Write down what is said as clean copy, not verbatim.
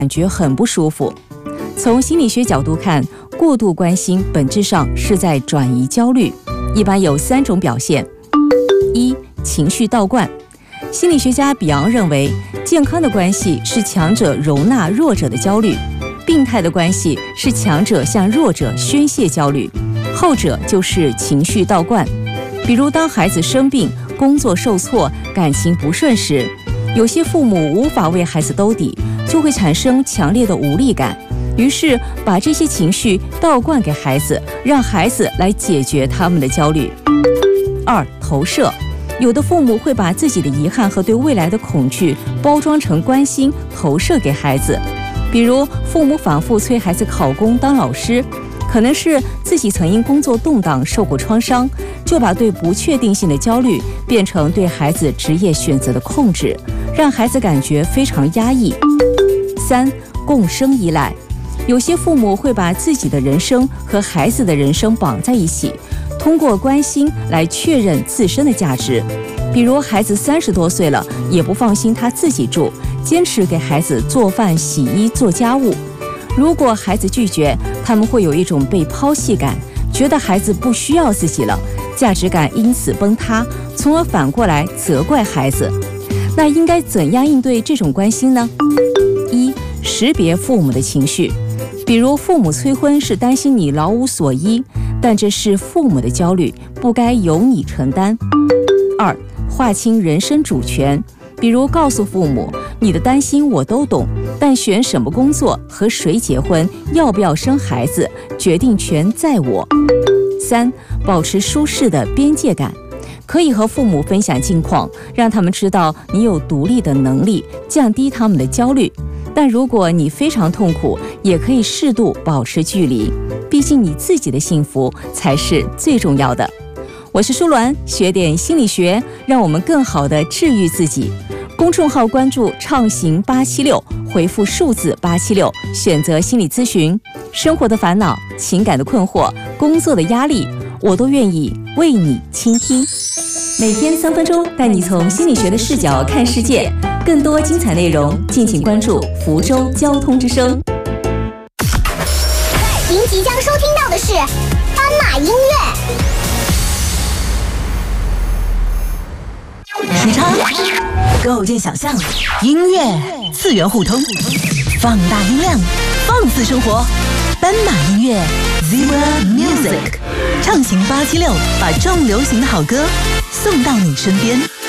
感觉很不舒服。从心理学角度看，过度关心本质上是在转移焦虑，一般有3种表现。一、情绪倒灌。心理学家比昂认为，健康的关系是强者容纳弱者的焦虑，病态的关系是强者向弱者宣泄焦虑，后者就是情绪倒灌。比如当孩子生病、工作受挫、感情不顺时，有些父母无法为孩子兜底，就会产生强烈的无力感，于是把这些情绪倒灌给孩子，让孩子来解决他们的焦虑。2、投射。有的父母会把自己的遗憾和对未来的恐惧包装成关心，投射给孩子。比如父母反复催孩子考公当老师，可能是自己曾因工作动荡受过创伤，就把对不确定性的焦虑变成对孩子职业选择的控制，让孩子感觉非常压抑。3、共生依赖。有些父母会把自己的人生和孩子的人生绑在一起，通过关心来确认自身的价值。比如孩子30多岁了，也不放心他自己住，坚持给孩子做饭、洗衣、做家务。如果孩子拒绝，他们会有一种被抛弃感，觉得孩子不需要自己了，价值感因此崩塌，从而反过来责怪孩子。那应该怎样应对这种关心呢？一、识别父母的情绪。比如父母催婚是担心你老无所依，但这是父母的焦虑，不该由你承担。2、划清人生主权。比如告诉父母，你的担心我都懂，但选什么工作、和谁结婚、要不要生孩子，决定权在我。3、保持舒适的边界感。可以和父母分享近况，让他们知道你有独立的能力，降低他们的焦虑。但如果你非常痛苦，也可以适度保持距离，毕竟你自己的幸福才是最重要的。我是舒鸾，学点心理学，让我们更好地治愈自己。公众号关注畅行876，回复数字876，选择心理咨询。生活的烦恼、情感的困惑、工作的压力，我都愿意为你倾听。每天3分钟，带你从心理学的视角看世界。更多精彩内容，敬请关注福州交通之声。 您即将收听到的是斑马音乐。 时差构建想象，音乐次元互通，放大音量，放肆生活。斑马音乐 Zebra Music， 畅行876，把重流行的好歌送到你身边。